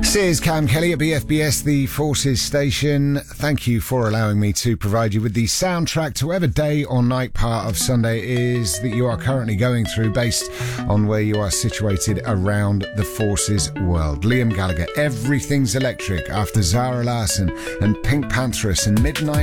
This is Cam Kelly at BFBS, the Forces station. Thank you for allowing me to provide you with the soundtrack to whatever day or night part of Sunday is that you are currently going through, based on where you are situated around the Forces world. Liam Gallagher, Everything's Electric, after Zara Larsson and Pink Pantheress and Midnight